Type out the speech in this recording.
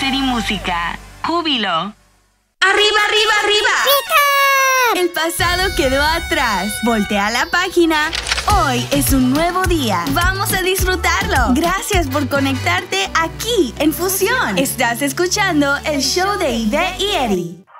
placer y música. ¡Júbilo! ¡Arriba, arriba, arriba! ¡Pica! El pasado quedó atrás. Voltea la página. Hoy es un nuevo día. Vamos a disfrutarlo. Gracias por conectarte aquí en Fusión. Estás escuchando el show de Ivette y Eddie.